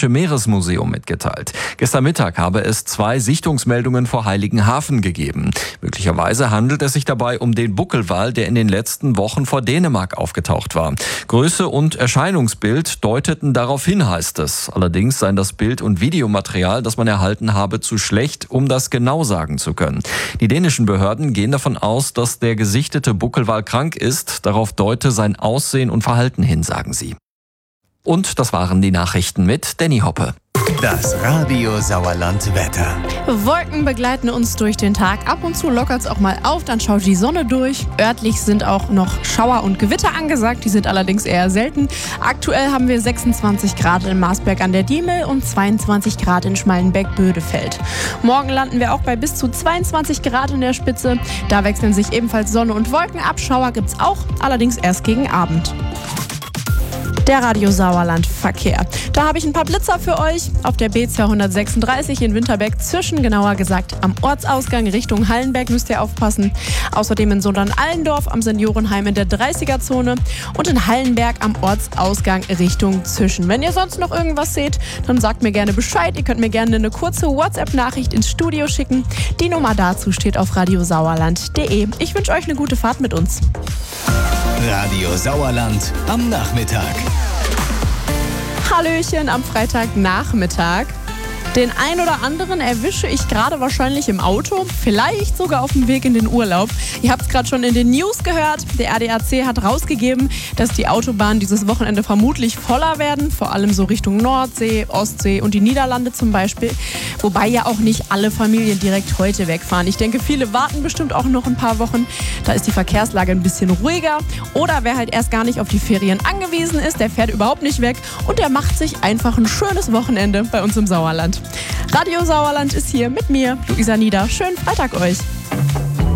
Deutsche Meeresmuseum mitgeteilt. Gestern Mittag habe es 2 Sichtungsmeldungen vor Heiligenhafen gegeben. Möglicherweise handelt es sich dabei um den Buckelwal, der in den letzten Wochen vor Dänemark aufgetaucht war. Größe und Erscheinungsbild deuteten darauf hin, heißt es. Allerdings seien das Bild- und Videomaterial, das man erhalten habe, zu schlecht, um das genau sagen zu können. Die dänischen Behörden gehen davon aus, dass der gesichtete Buckelwal krank ist. Darauf deute sein Aussehen und Verhalten hin, sagen sie. Und das waren die Nachrichten mit Danny Hoppe. Das Radio Sauerland Wetter. Wolken begleiten uns durch den Tag. Ab und zu lockert es auch mal auf, dann schaut die Sonne durch. Örtlich sind auch noch Schauer und Gewitter angesagt, die sind allerdings eher selten. Aktuell haben wir 26 Grad in Marsberg an der Diemel und 22 Grad in Schmallenberg-Bödefeld. Morgen landen wir auch bei bis zu 22 Grad in der Spitze. Da wechseln sich ebenfalls Sonne und Wolken ab. Schauer gibt's auch, allerdings erst gegen Abend. Der Radio Sauerland Verkehr. Da habe ich ein paar Blitzer für euch. Auf der B236 in Winterberg zwischen, genauer gesagt am Ortsausgang Richtung Hallenberg müsst ihr aufpassen. Außerdem in Sondern-Allendorf am Seniorenheim in der 30er-Zone und in Hallenberg am Ortsausgang Richtung Zischen. Wenn ihr sonst noch irgendwas seht, dann sagt mir gerne Bescheid. Ihr könnt mir gerne eine kurze WhatsApp-Nachricht ins Studio schicken. Die Nummer dazu steht auf radiosauerland.de. Ich wünsche euch eine gute Fahrt mit uns. Radio Sauerland am Nachmittag. Hallöchen am Freitagnachmittag. Den ein oder anderen erwische ich gerade wahrscheinlich im Auto, vielleicht sogar auf dem Weg in den Urlaub. Ihr habt es gerade schon in den News gehört. Der ADAC hat rausgegeben, dass die Autobahnen dieses Wochenende vermutlich voller werden, vor allem so Richtung Nordsee, Ostsee und die Niederlande zum Beispiel. Wobei ja auch nicht alle Familien direkt heute wegfahren. Ich denke, viele warten bestimmt auch noch ein paar Wochen. Da ist die Verkehrslage ein bisschen ruhiger. Oder wer halt erst gar nicht auf die Ferien angewiesen ist, der fährt überhaupt nicht weg und der macht sich einfach ein schönes Wochenende bei uns im Sauerland. Radio Sauerland ist hier mit mir, Luisa Nieder. Schönen Freitag euch.